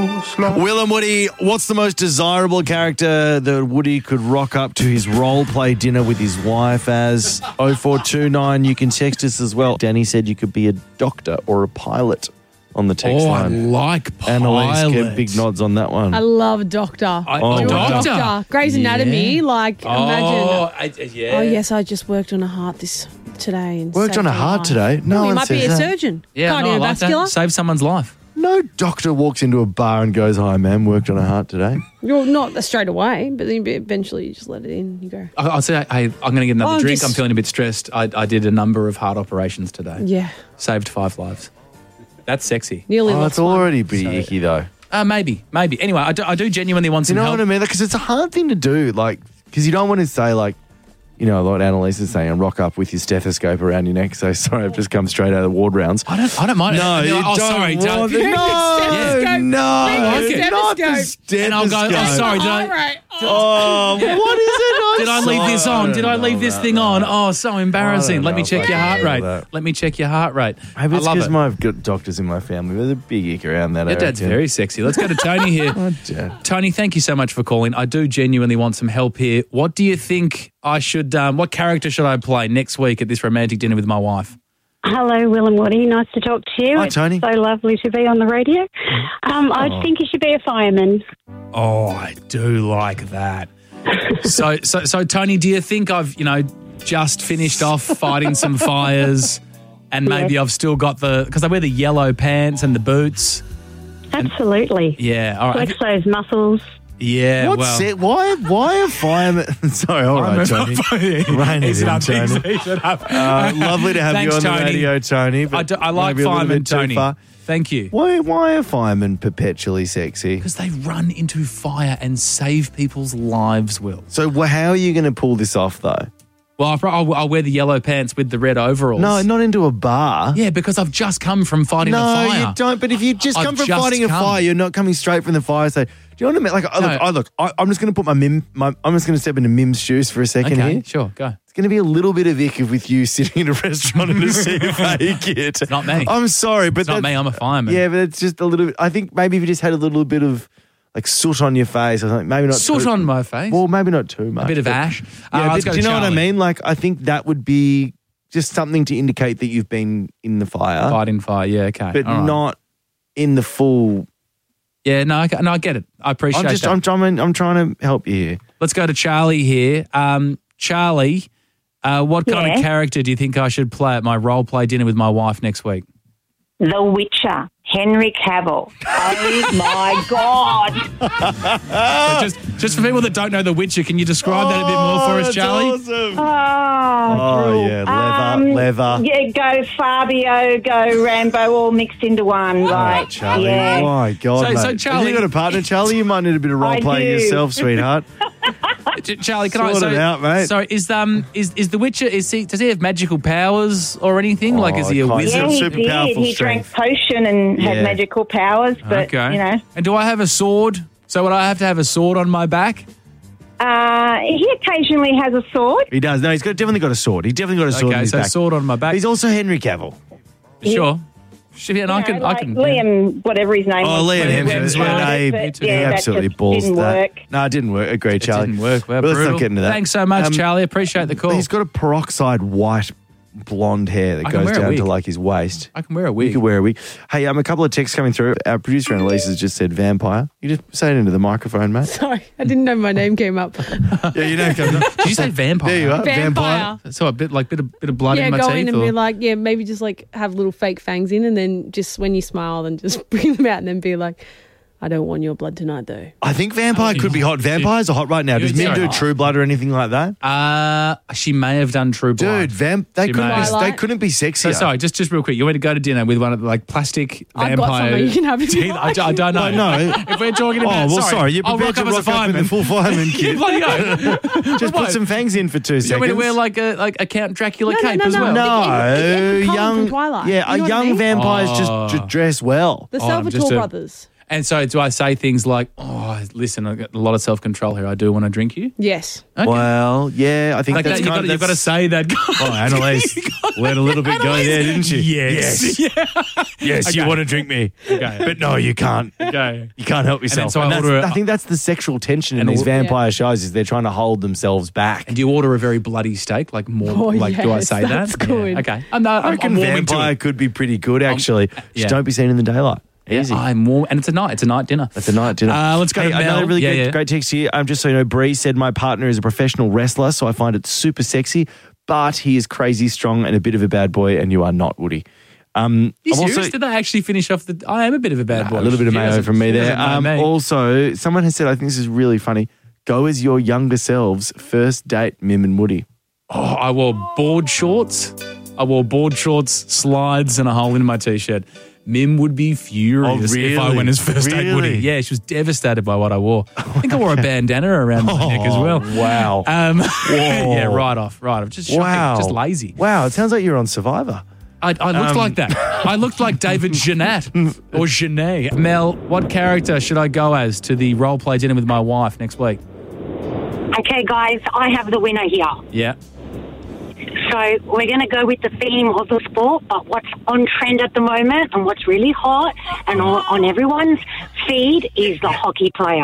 Will and Woody, what's the most desirable character that Woody could rock up to his role play dinner with his wife as? 0429, you can text us as well. Danny said you could be a doctor or a pilot on the text line. I like pilot. Annalise gave big nods on that one. I love Doctor. Doctor. Grey's Anatomy, imagine. Oh, yes, I just worked on a heart today. And Worked on a heart today? No he one might be says a that. surgeon. Yeah, no, I like that. Cardiovascular. Save someone's life. No doctor walks into a bar and goes, "Hi, ma'am, worked on a heart today." Well, not straight away, but then eventually you just let it in. You go. I'll say, hey, I'm going to get another drink. just- I'm feeling a bit stressed. I did a number of heart operations today. Yeah, Saved 5 lives. That's sexy. nearly. Oh, lost it's one. already pretty icky though. Maybe. Anyway, I do genuinely want You some know help. what I mean? Because it's a hard thing to do, because you don't want to say what Annalise is saying, and rock up with your stethoscope around your neck. So sorry, I've just come straight out of the ward rounds. I don't mind. No, it. you Oh, don't sorry. want Don't. it. Stethoscope. No, Bring your not the stethoscope. And I'll go, stethoscope. sorry, did All I... right. Oh, Yeah. what is it? Did I leave this on? Did I leave this thing on? Oh, so embarrassing. Let me check your heart rate. Let me check your heart rate. Maybe I it's love because it. I've got doctors in my family. There's a big ick around that. Your dad's very sexy. Let's go to Tony here. Tony, thank you so much for calling. I do genuinely want some help here. What do you think I should, what character should I play next week at this romantic dinner with my wife? Hello, Will and Woody. Nice to talk to you. Hi, Tony. It's so lovely to be on the radio. I think you should be a fireman. Oh, I do like that. So, Tony, do you think I've, just finished off fighting some fires and maybe I've still got because I wear the yellow pants and the boots. Absolutely. Yeah, all right. Flex those muscles. Yeah, Why a fireman? Sorry, all right, Tony. Rein it in, Tony. Lovely to have Thanks, you on Tony. the radio, Tony. but I like maybe a little firemen, bit too Tony. far. Thank you. Why are firemen perpetually sexy? Because they run into fire and save people's lives, Will. So how are you going to pull this off, though? Well, I'll wear the yellow pants with the red overalls. No, not into a bar. Yeah, because I've just come from fighting a No, fire. you don't. But if you just I've come from just fighting a come. fire, you're not coming straight from the fire. So, do you know what I mean? I'm just going to put I'm just going to step into Mim's shoes for a second Okay, here. sure, go. It's going to be a little bit of ick with you sitting in a restaurant in a CFA kit. It's not me. I'm sorry, but It's not me, I'm a fireman. Yeah, but it's just a little bit. I think maybe if you just had a little bit of soot on your face or something, maybe not Soot on my face? Well, maybe not too much. A bit of but- ash? Yeah, Let's but go do you to know what I Charlie. mean? I think that would be just something to indicate that you've been in the fire, Fighting fire, yeah, okay. but all right. not in the full. Yeah, no, I get it. I appreciate that. I'm trying to help you here. Let's go to Charlie here. Charlie, what kind of character do you think I should play at my role play dinner with my wife next week? The Witcher, Henry Cavill. Oh, my God. So just for people that don't know The Witcher, can you describe that a bit more for us, Charlie? Awesome. Oh, yeah, leather. Yeah, go Fabio, go Rambo, all mixed into one. Charlie, yeah. my God, So, mate. Charlie- Have you got a partner, Charlie? You might need a bit of role I playing do. yourself, sweetheart. Charlie, can Sort it out, mate. So is The Witcher? Does he have magical powers or anything? Is he a kind of. wizard? Yeah, he Super did. powerful He drank strength. potion and Yeah. had magical powers, but, Okay. And do I have a sword? So would I have to have a sword on my back? he occasionally has a sword. He does. No, definitely got a sword. He definitely got a sword in Okay, his so back. sword on my back. He's also Henry Cavill. Sure. And I can. Liam, whatever his name was. Liam Hemsworth. But, He that absolutely just balls didn't that. work. No, it didn't work. Agreed, Charlie. Didn't work. Well, But let's brutal. not get into that. Thanks so much, Charlie. Appreciate the call. He's got a peroxide white blonde hair that I can goes wear a down to wig. his waist. I can wear a You wig. could wear a wig. Hey, a couple of texts coming through. Our producer Annalise has just said vampire. You just say it into the microphone, mate. Sorry, I didn't know my name came up. Yeah, you know. Did you say vampire? There you are. Vampire. So a bit of blood Yeah, in my go teeth. in and or- be like, maybe just have little fake fangs in, and then just when you smile, then just bring them out, and then be like, I don't want your blood tonight, though. I think vampire could be hot. Vampires are hot right now. Does Min Sorry. do True Blood or anything like that? She may have done True Blood. Dude, they She couldn't may. be, they couldn't be sexier. So sorry, just real quick. You want to go to dinner with one of the plastic I've vampire got something you can have if you teeth? like. I don't know. I know. If we're talking about, Oh, well, sorry. You're I'll prepared to rock up as a rock up in fireman. the full fireman You kit. bloody go. Just put some fangs in for 2 seconds. You want me to wear like a Count Dracula No, cape no, as no, well? no. No, Colin young from Twilight. Yeah, You know what I young mean? vampires just dress well. The I'm just Salvatore a- brothers. And so do I say things like, oh, listen, I've got a lot of self-control here. I do want to drink you. Yes. Okay. Well, yeah, I think Like that's that, you've got to say that. Oh, Annalise let a little bit go there, didn't she? Yes. Yes, Okay. you want to drink me. Okay. But no, you can't. Okay. You can't help yourself. so I And that's- order a- I think that's the sexual tension in And these all- vampire shows is they're trying to hold themselves back. And do you order a very bloody steak? Like more, Oh, like do I yes, say that? that's good. Yeah. Okay. I'm I reckon warming to vampire it. could be pretty good, actually. yeah. Just don't be seen in the daylight. Easy. I'm warm. And it's a night dinner. That's a night dinner. Let's go to Mel. Another really Yeah, great text here. Just so you know, Bree said my partner is a professional wrestler, so I find it super sexy, but he is crazy strong and a bit of a bad boy, and you are not, Woody. You serious? Did they actually finish off the... I am a bit of a bad boy. A little bit of She mayo doesn't- from me she there. doesn't know me. Also, someone has said, I think this is really funny, go as your younger selves, first date, Mim and Woody. Oh, I wore board shorts. Slides, and a hole in my t-shirt. Mim would be furious if I really? went as first date Really? Woody. Yeah, she was devastated by what I wore. I think I wore a bandana around my neck as well. Wow. Yeah, right off. Just shocking, Wow. just lazy. Wow, it sounds like you're on Survivor. I looked like that. I looked like David Jeanette or Genet. Mel, what character should I go as to the role play dinner with my wife next week? Okay, guys, I have the winner here. Yeah. So we're going to go with the theme of the sport, but what's on trend at the moment and what's really hot and on everyone's feed is the hockey player.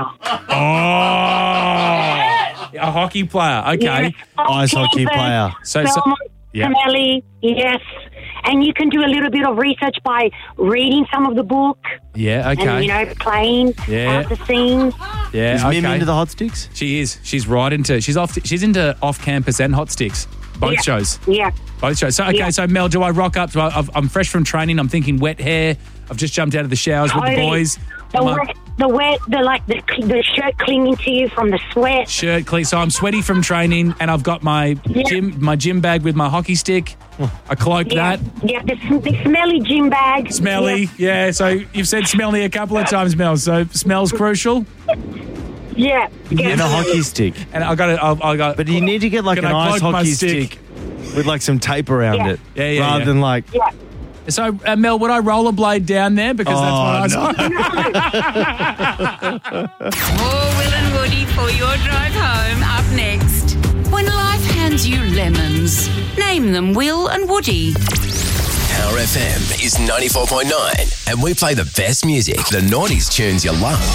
Oh, a hockey player. Okay. Yes, Ice hockey player. So- yeah. Camelli, yes. And you can do a little bit of research by reading some of the book Yeah. Okay. and, playing Yeah. out the scenes. Yeah. Is okay. Mim into the hot sticks? She is. She's right into. She's into off campus and hot sticks. Both Yeah. shows. Yeah. Both shows. So okay. Yeah. So Mel, do I rock up? I'm fresh from training. I'm thinking wet hair. I've just jumped out of the showers with the Totally. boys. The shirt clinging to you from the sweat. Shirt clean. So I'm sweaty from training, and I've got my gym bag with my hockey stick. I cloaked that. Yeah, the smelly gym bag. Smelly. Yeah. So you've said smelly a couple of times, Mel. So smells crucial. Yeah. And a hockey stick. And I got. But you need to get like Can an I ice cloak my hockey stick? stick with like some tape around Yeah. it. Yeah, rather yeah. than like... Yeah. So Mel, would I rollerblade down there because that's what I More Will and Woody for your drive home up next. When life hands you lemons, name them Will and Woody. Power FM is 94.9 and we play the best music, the 90s tunes you love.